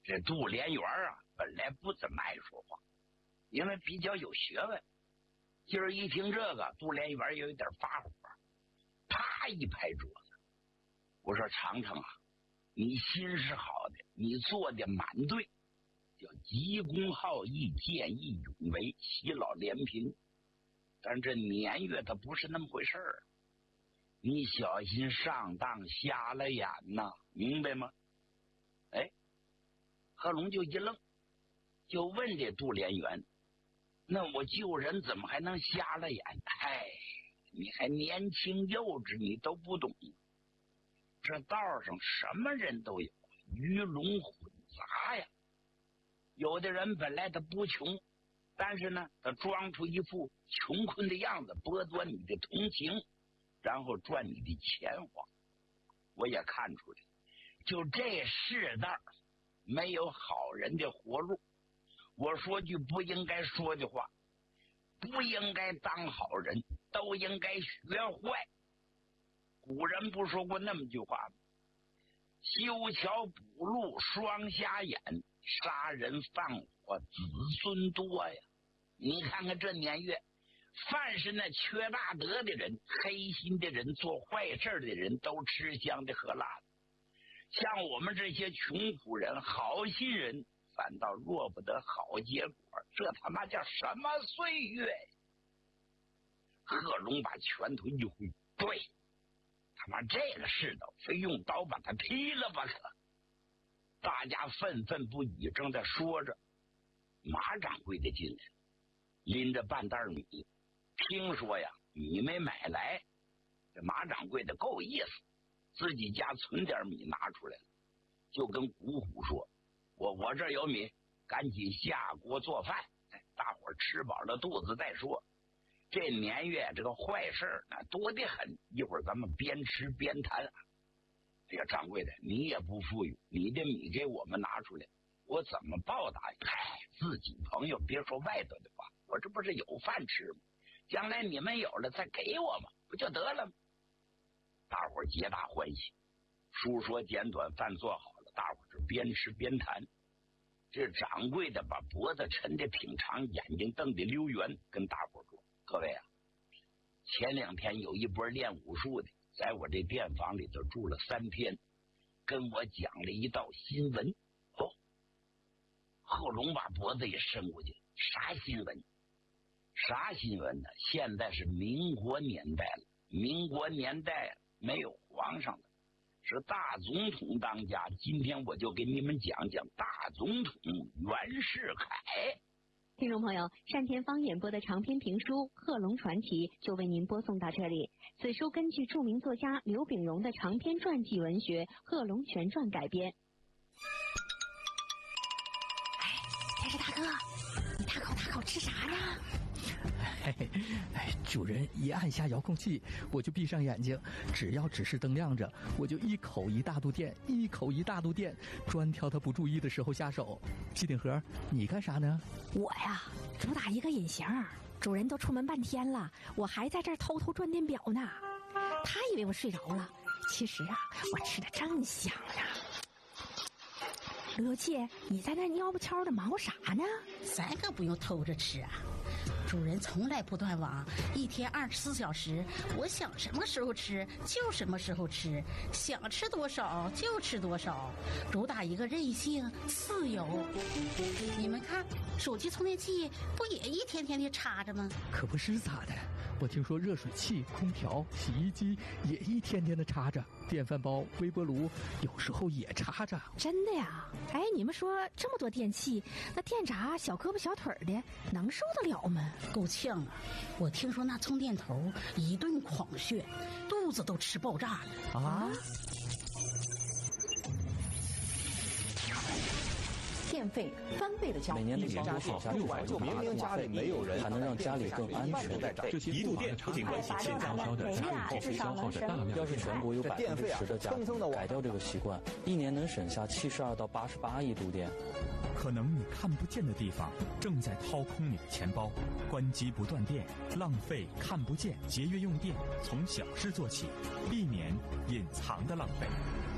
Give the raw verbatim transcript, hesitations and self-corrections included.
这杜连元啊，本来不怎么爱说话，因为比较有学问。今儿一听这个，杜连元有一点发火，啪一拍桌子，我说长城啊，你心是好的，你做的蛮对，叫急公好义，见义勇为，喜老怜贫。但这年月它不是那么回事儿，你小心上当瞎了眼呐，明白吗？哎，贺龙就一愣，就问这杜连元，那我救人怎么还能瞎了眼？哎，你还年轻幼稚，你都不懂。这道上什么人都有，鱼龙混杂呀。有的人本来他不穷，但是呢，他装出一副穷困的样子，剥夺你的同情，然后赚你的钱花。我也看出来，就这世道没有好人的活路。我说句不应该说的话，不应该当好人，都应该学坏。古人不说过那么句话吗？修桥补路双瞎眼，杀人放火子孙多呀。你看看这年月，凡是那缺大德的人，黑心的人，做坏事的人，都吃香的喝辣的。像我们这些穷苦人，好心人反倒落不得好结果，这他妈叫什么岁月？贺龙把拳头一挥，对，他妈这个世道，非用刀把他劈了不可。大家愤愤不已，正在说着，马掌柜的进来，拎着半袋米。听说呀，米没买来，这马掌柜的够意思，自己家存点米拿出来了，就跟古虎说，我我这有米，赶紧下锅做饭，哎，大伙儿吃饱了肚子再说。这年月这个坏事那多得很，一会儿咱们边吃边谈。这个掌柜的，你也不富裕，你的米给我们拿出来，我怎么报答你？嗨，自己朋友别说外头的话，我这不是有饭吃吗？将来你们有了再给我嘛，不就得了吗？大伙儿皆大欢喜。书说简短，饭做好了，大伙儿就边吃边谈。这掌柜的把脖子抻得挺长，眼睛瞪得溜圆，跟大伙儿说，各位啊，前两天有一波练武术的在我这店房里头住了三天，跟我讲了一道新闻。哦，贺龙把脖子也伸过去，啥新闻？啥新闻呢？现在是民国年代了，民国年代没有皇上的，是大总统当家。今天我就给你们讲讲大总统袁世凯。 听众朋友，单田芳演播的长篇评书《贺龙传奇》就为您播送到这里。此书根据著名作家刘秉荣的长篇传记文学《贺龙全传》改编。 哎，电视大哥，你大口大口吃啥呀？ 嘿嘿，哎，主人一按下遥控器，我就闭上眼睛，只要指示灯亮着，我就一口一大肚电，一口一大肚电，专挑他不注意的时候下手。机顶盒，你干啥呢？ 我呀，主打一个隐形，主人都出门半天了，我还在这儿偷偷转电表呢。他以为我睡着了，其实啊，我吃的正香呢。罗姐，你在那尿不悄的忙活啥呢？ 咱可不用偷着吃啊。主人从来不断网，一天二十四小时，我想什么时候吃就什么时候吃，想吃多少就吃多少，主打一个任性自由。你们看，手机充电器不也一天天的插着吗？ 可不是咋的，我听说热水器、空调、洗衣机也一天天的插着，电饭煲、微波炉有时候也插着。 真的呀？哎，你们说这么多电器，那电闸小胳膊小腿的能受得了吗？ 够呛啊！我听说那充电头一顿狂炫，肚子都吃爆炸了啊！ 电费翻倍的交， 每年的年多少六百就明明家里没有人，还能让家里更安全。 这些一度电不仅关系现在消的家用电费消耗着大量。 要是全国有百分之十的家庭改掉这个习惯，一年能省下七十二到八十八亿度电。 可能你看不见的地方正在掏空你的钱包，关机不断电，浪费看不见，节约用电，从小事做起，避免隐藏的浪费。